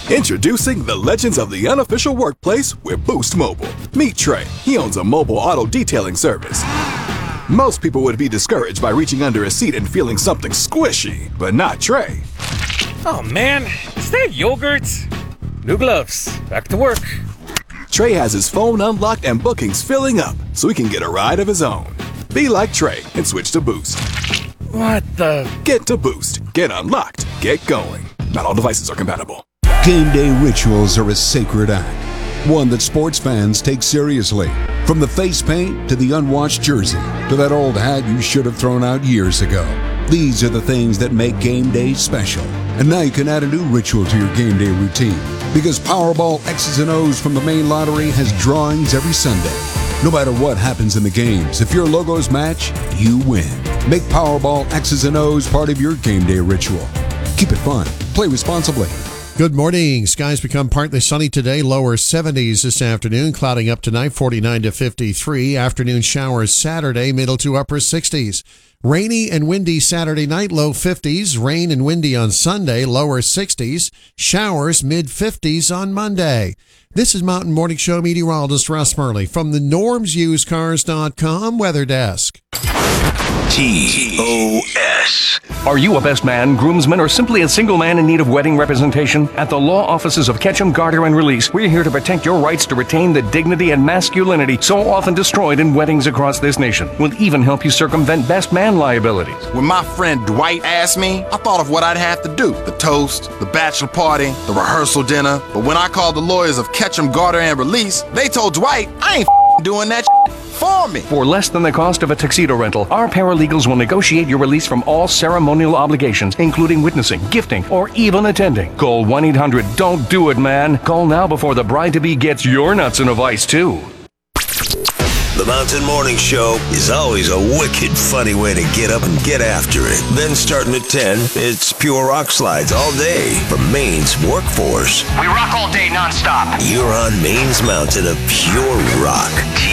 Introducing the legends of the unofficial workplace with Boost Mobile. Meet Trey. He owns a mobile auto detailing service. Most people would be discouraged by reaching under a seat and feeling something squishy, but not Trey. Oh man, is that yogurt? New gloves. Back to work. Trey has his phone unlocked and bookings filling up, so he can get a ride of his own. Be like Trey and switch to Boost. What the? Get to Boost. Get unlocked. Get going. Not all devices are compatible. Game day rituals are a sacred act, one that sports fans take seriously. From the face paint to the unwashed jersey to that old hat you should have thrown out years ago. These are the things that make game day special. And now you can add a new ritual to your game day routine because Powerball X's and O's from the main lottery has drawings every Sunday. No matter what happens in the games, if your logos match, you win. Make Powerball X's and O's part of your game day ritual. Keep it fun. Play responsibly. Good morning. Skies become partly sunny today, lower 70s this afternoon, clouding up tonight, 49 to 53. Afternoon showers Saturday, middle to upper 60s. Rainy and windy Saturday night, low 50s. Rain and windy on Sunday, lower 60s. Showers mid-50s on Monday. This is Mountain Morning Show meteorologist Russ Murley from the normsusedcars.com weather desk. TOS. Are you a best man, groomsman, or simply a single man in need of wedding representation? At the law offices of Ketchum, Garter, and Release, we're here to protect your rights to retain the dignity and masculinity so often destroyed in weddings across this nation. We'll even help you circumvent best man liabilities. When my friend Dwight asked me, I thought of what I'd have to do. The toast, the bachelor party, the rehearsal dinner. But when I called the lawyers of Ketchum, Garter, and Release, they told Dwight, I ain't doing that for me. For less than the cost of a tuxedo rental, our paralegals will negotiate your release from all ceremonial obligations, including witnessing, gifting, or even attending. Call 1-800-DON'T DO IT, man. Call now before the bride-to-be gets your nuts in a vice, too. The Mountain Morning Show is always a wicked funny way to get up and get after it. Then starting at 10, it's pure rock slides all day from Maine's workforce. We rock all day nonstop. You're on Maine's mountain of pure rock.